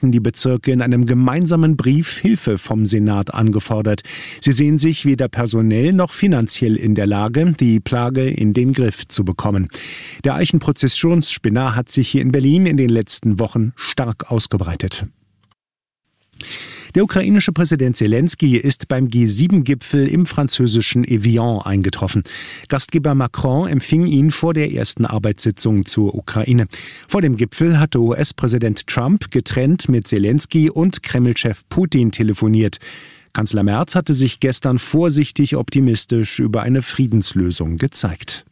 hatten die Bezirke in einem gemeinsamen Brief Hilfe vom Senat angefordert. Sie sehen sich weder personell noch finanziell in der Lage, die Plage in den Griff zu bekommen. Der Eichenprozessionsspinner hat sich hier in Berlin in den letzten Wochen stark ausgebreitet. Der ukrainische Präsident Selenskyj ist beim G7-Gipfel im französischen Evian eingetroffen. Gastgeber Macron empfing ihn vor der ersten Arbeitssitzung zur Ukraine. Vor dem Gipfel hatte US-Präsident Trump getrennt mit Selenskyj und Kreml-Chef Putin telefoniert. Kanzler Merz hatte sich gestern vorsichtig optimistisch über eine Friedenslösung gezeigt.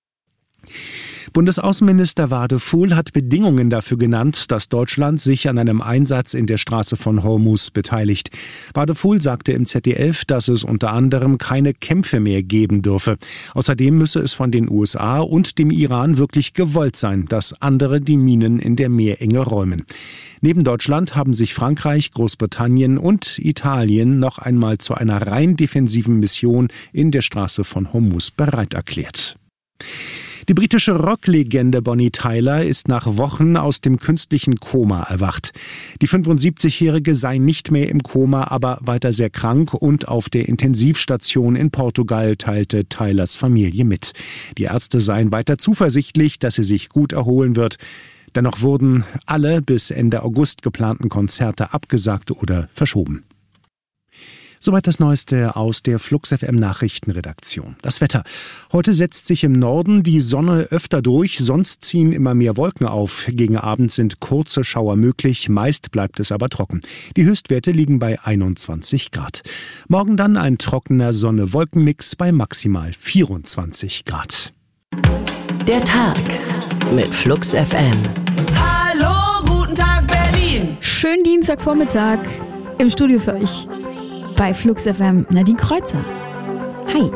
Bundesaußenminister Wadefuhl hat Bedingungen dafür genannt, dass Deutschland sich an einem Einsatz in der Straße von Hormuz beteiligt. Wadefuhl sagte im ZDF, dass es unter anderem keine Kämpfe mehr geben dürfe. Außerdem müsse es von den USA und dem Iran wirklich gewollt sein, dass andere die Minen in der Meerenge räumen. Neben Deutschland haben sich Frankreich, Großbritannien und Italien noch einmal zu einer rein defensiven Mission in der Straße von Hormuz bereit erklärt. Die britische Rocklegende Bonnie Tyler ist nach Wochen aus dem künstlichen Koma erwacht. Die 75-Jährige sei nicht mehr im Koma, aber weiter sehr krank und auf der Intensivstation in Portugal, teilte Tylers Familie mit. Die Ärzte seien weiter zuversichtlich, dass sie sich gut erholen wird. Dennoch wurden alle bis Ende August geplanten Konzerte abgesagt oder verschoben. Soweit das Neueste aus der Flux FM Nachrichtenredaktion. Das Wetter. Heute setzt sich im Norden die Sonne öfter durch, sonst ziehen immer mehr Wolken auf. Gegen Abend sind kurze Schauer möglich, meist bleibt es aber trocken. Die Höchstwerte liegen bei 21 Grad. Morgen dann ein trockener Sonne-Wolken-Mix bei maximal 24 Grad. Der Tag mit Flux FM. Hallo, guten Tag Berlin. Schönen Dienstagvormittag im Studio für euch. Bei Flux FM Nadine Kreuzer. Hi.